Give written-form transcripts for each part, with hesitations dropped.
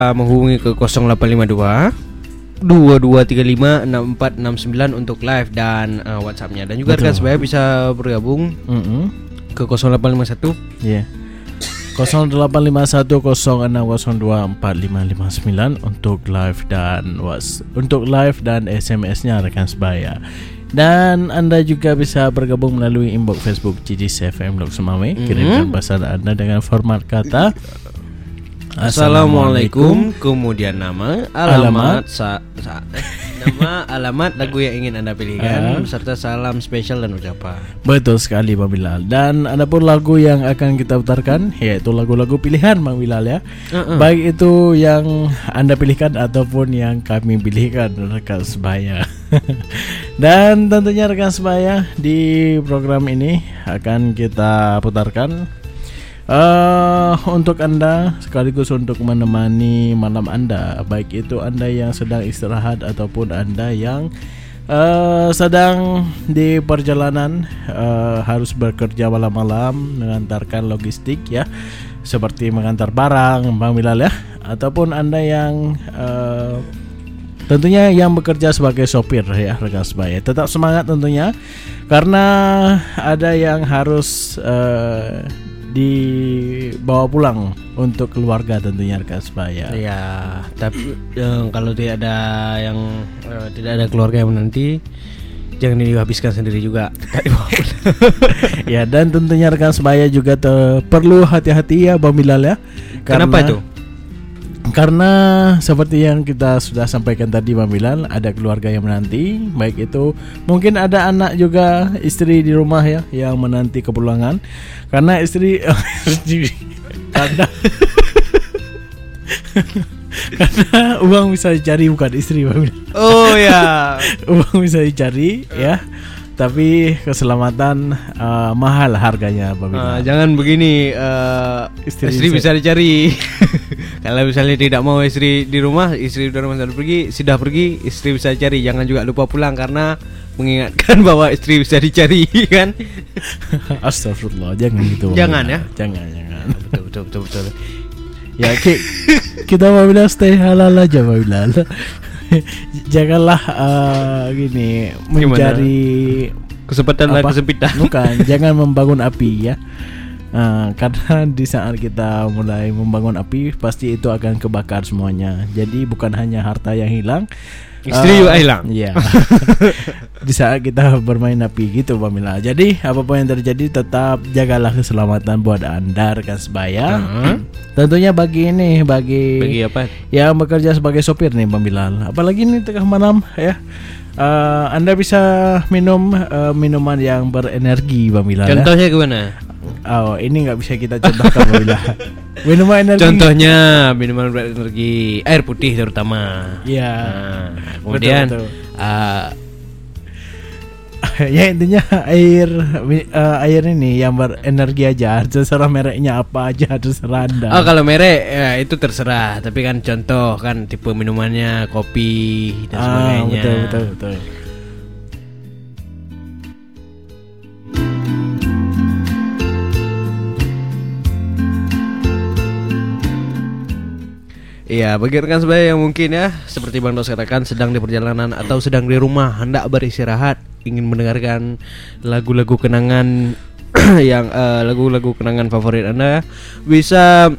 menghubungi ke 0852 2235 6469 untuk live dan WhatsApp-nya. Dan juga rekan sebaya bisa bergabung ke 0851 0851 0602 4559 untuk live dan SMS-nya rekan sebaya. Dan Anda juga bisa bergabung melalui inbox Facebook Cidis FM Lok Semawe. Kirimkan pesan Anda dengan format kata Assalamualaikum, kemudian nama, alamat, nama, alamat lagu yang ingin Anda pilihkan serta salam spesial dan ucapan. Betul sekali Bang Bilal. Dan ada pun lagu yang akan kita putarkan yaitu lagu-lagu pilihan Bang Bilal ya. Baik itu yang Anda pilihkan ataupun yang kami pilihkan rekan sebaya. Dan tentunya rekan sebaya, di program ini akan kita putarkan untuk Anda sekaligus untuk menemani malam Anda, baik itu Anda yang sedang istirahat ataupun Anda yang sedang di perjalanan harus bekerja malam-malam mengantarkan logistik ya, seperti mengantar barang Bang Bilal ya, ataupun Anda yang tentunya yang bekerja sebagai sopir ya rekan sebaya. Tetap semangat tentunya, karena ada yang harus dibawa pulang untuk keluarga tentunya rekan sebaya. Ya, tapi kalau tidak ada yang tidak ada keluarga yang menanti, jangan dihabiskan sendiri juga. Ya, dan tentunya rekan sebaya juga perlu hati-hati ya Bang Bilal ya. Kenapa itu? Karena seperti yang kita sudah sampaikan tadi Bang Bilal, ada keluarga yang menanti, baik itu mungkin ada anak juga, istri di rumah ya yang menanti kepulangan. Karena istri karena uang bisa dicari bukan istri Bang Bilal. Oh ya, uang bisa dicari ya, tapi keselamatan mahal harganya Bang Bilal. Jangan begini, istri bisa dicari. Kalau misalnya tidak mau istri di rumah, istri di rumah sudah pergi, istri bisa cari. Jangan juga lupa pulang karena mengingatkan bahwa istri bisa dicari kan. Astagfirullah, jangan gitu. Jangan ya. Jangan. Betul. Ya, kita mau bilang stay halal aja Bang Bilal. Janganlah gini mencari kesempatan dan kesempitan. Bukan, jangan membangun api ya. Karena di saat kita mulai membangun api, pasti itu akan kebakar semuanya. Jadi bukan hanya harta yang hilang, istri juga hilang. Iya. Di saat kita bermain api gitu Bang Bilal. Jadi apapun yang terjadi, tetap jagalah keselamatan buat Anda rekan sebaya. Tentunya bagi apa? Yang bekerja sebagai sopir nih Bang Bilal. Apalagi ini tengah malam ya. Anda bisa minum minuman yang berenergi Bang Bilal. Contohnya gimana? Oh, ini nggak bisa kita contohkan Bang Bilal. Minuman energi. Contohnya minuman berenergi, air putih terutama. Iya. Kemudian betul. Ya intinya air ini yang berenergi aja, terserah mereknya apa aja, terserah Anda. Oh, kalau merek ya, itu terserah, tapi kan contoh kan tipe minumannya kopi dan sebagainya. Betul. Iya, bagi rekan sebaya yang mungkin ya seperti Bang Dos katakan sedang di perjalanan atau sedang di rumah hendak beristirahat, ingin mendengarkan lagu-lagu kenangan yang lagu-lagu kenangan favorit Anda, bisa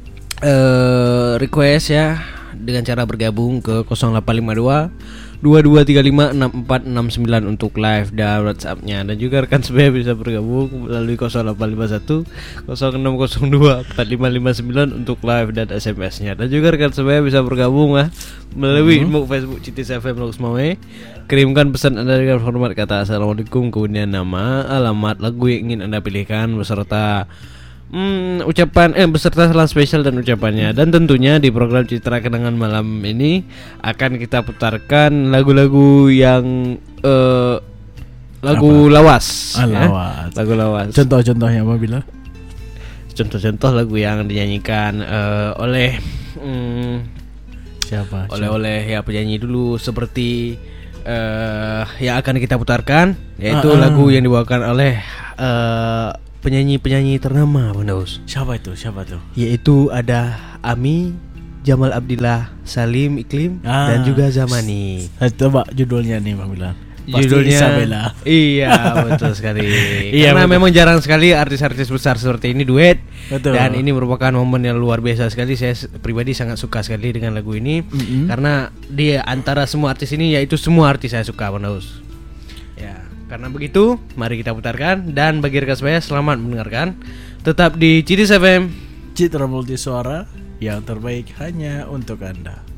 request ya dengan cara bergabung ke 0852 2235 6469 untuk live dan WhatsApp-nya. Dan juga rekan sebaya bisa bergabung melalui 0851 0602 4559 untuk live dan SMS-nya. Dan juga rekan sebaya bisa bergabung melalui inbox Facebook Cidis FM Lok Semawe. Kirimkan pesan Anda dengan format kata Assalamualaikum, kemudian nama, alamat, lagu yang ingin Anda pilihkan beserta ucapan beserta salam spesial dan ucapannya. Dan tentunya di program Citra Kenangan malam ini akan kita putarkan lagu-lagu yang lagu lawas. Lawas. Lagu lawas. Contoh-contohnya apa bila? Contoh-contoh lagu yang dinyanyikan oleh siapa? Oleh ya penyanyi dulu, seperti yang akan kita putarkan yaitu lagu yang dibawakan oleh penyanyi ternama Bang Daus. Siapa tuh? Yaitu ada Ami Jamal Abdillah, Salim Iklim, dan juga Zamani. Coba judulnya nih Bang Bilal. Judulnya Isabella. Iya, betul sekali. Iya, Karena betul. memang jarang sekali artis-artis besar seperti ini duet. Betul. Dan ini merupakan momen yang luar biasa sekali. Saya pribadi sangat suka sekali dengan lagu ini. Karena dia antara semua artis ini, yaitu semua artis saya suka, Bang Daus. Ya, karena begitu, mari kita putarkan. Dan bagi rekan saya, selamat mendengarkan. Tetap di Cidis FM, Citra Multi Suara yang terbaik hanya untuk Anda.